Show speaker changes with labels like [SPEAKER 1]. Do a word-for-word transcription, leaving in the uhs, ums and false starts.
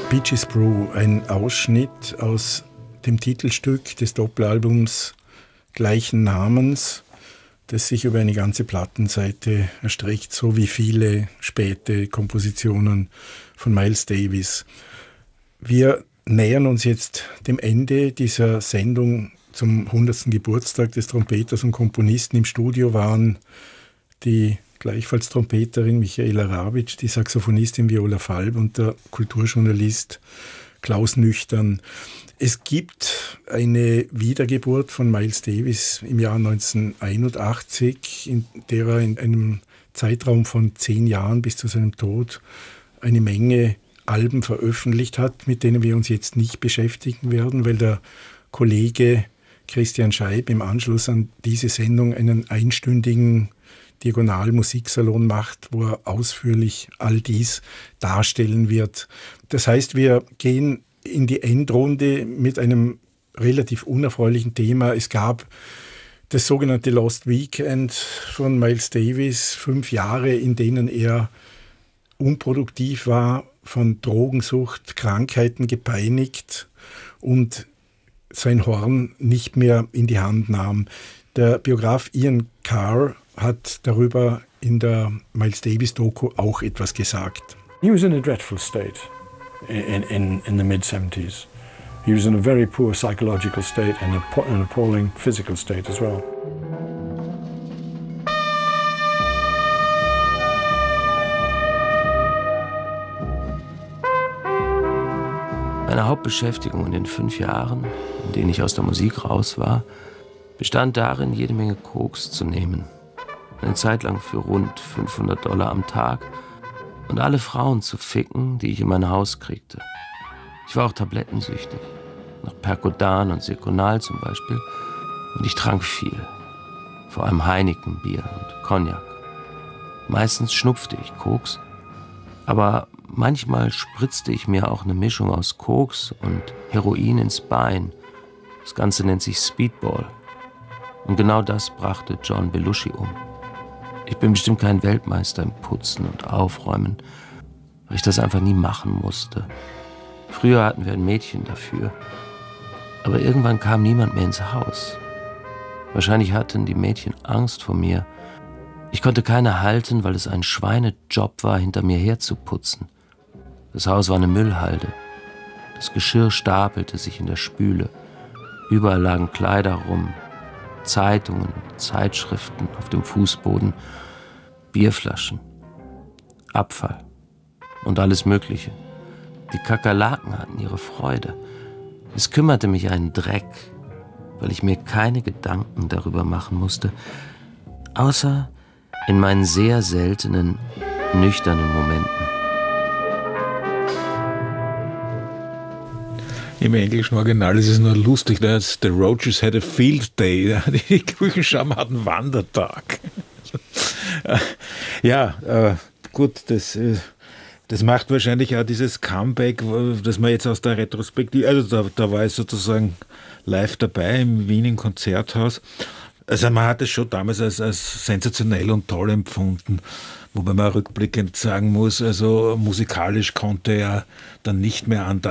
[SPEAKER 1] Bitches Brew, ein Ausschnitt aus dem Titelstück des Doppelalbums gleichen Namens, das sich über eine ganze Plattenseite erstreckt, so wie viele späte Kompositionen von Miles Davis. Wir nähern uns jetzt dem Ende dieser Sendung zum hundertsten Geburtstag des Trompeters und Komponisten. Im Studio waren die gleichfalls Trompeterin Michaela Rawitsch, die Saxophonistin Viola Falb und der Kulturjournalist Klaus Nüchtern. Es gibt eine Wiedergeburt von Miles Davis im Jahr neunzehnhunderteinundachtzig, in der er in einem Zeitraum von zehn Jahren bis zu seinem Tod eine Menge Alben veröffentlicht hat, mit denen wir uns jetzt nicht beschäftigen werden, weil der Kollege Christian Scheib im Anschluss an diese Sendung einen einstündigen Diagonal-Musiksalon macht, wo er ausführlich all dies darstellen wird. Das heißt, wir gehen in die Endrunde mit einem relativ unerfreulichen Thema. Es gab das sogenannte Lost Weekend von Miles Davis, fünf Jahre, in denen er unproduktiv war, von Drogensucht, Krankheiten gepeinigt und sein Horn nicht mehr in die Hand nahm. Der Biograf Ian Carr hat darüber in der Miles Davis Doku auch etwas gesagt.
[SPEAKER 2] He was in a dreadful state in, in, in the mid seventies. He was in a very poor psychological state and an appalling physical state as well.
[SPEAKER 3] Meine Hauptbeschäftigung in den fünf Jahren, in denen ich aus der Musik raus war, bestand darin, jede Menge Koks zu nehmen. Eine Zeit lang für rund fünfhundert Dollar am Tag und alle Frauen zu ficken, die ich in mein Haus kriegte. Ich war auch tablettensüchtig, nach Percodan und Seconal zum Beispiel, und ich trank viel, vor allem Heineken, Bier und Cognac. Meistens schnupfte ich Koks, aber manchmal spritzte ich mir auch eine Mischung aus Koks und Heroin ins Bein. Das Ganze nennt sich Speedball. Und genau das brachte John Belushi um. Ich bin bestimmt kein Weltmeister im Putzen und Aufräumen, weil ich das einfach nie machen musste. Früher hatten wir ein Mädchen dafür, aber irgendwann kam niemand mehr ins Haus. Wahrscheinlich hatten die Mädchen Angst vor mir. Ich konnte keine halten, weil es ein Schweinejob war, hinter mir herzuputzen. Das Haus war eine Müllhalde. Das Geschirr stapelte sich in der Spüle. Überall lagen Kleider rum, Zeitungen, Zeitschriften auf dem Fußboden, Bierflaschen, Abfall und alles Mögliche. Die Kakerlaken hatten ihre Freude. Es kümmerte mich einen Dreck, weil ich mir keine Gedanken darüber machen musste, außer in meinen sehr seltenen, nüchternen Momenten.
[SPEAKER 4] Im englischen Original ist es nur lustig, dass The Roaches had a field day. Die Küchenschammer hatten Wandertag. Ja, äh, gut, das, äh, das macht wahrscheinlich auch dieses Comeback, das man jetzt aus der Retrospektive, also da, da war ich sozusagen live dabei im Wien im Konzerthaus. Also man hat es schon damals als, als sensationell und toll empfunden. Wobei man rückblickend sagen muss, also musikalisch konnte er dann nicht mehr an